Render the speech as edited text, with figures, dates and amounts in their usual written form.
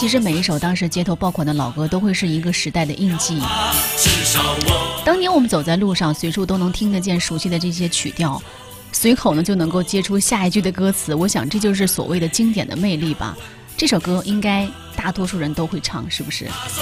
其实每一首当时街头爆款的老歌都会是一个时代的印记。当年我们走在路上，随处都能听得见熟悉的这些曲调，随口呢就能够接出下一句的歌词。我想这就是所谓的经典的魅力吧。这首歌应该大多数人都会唱，是不是？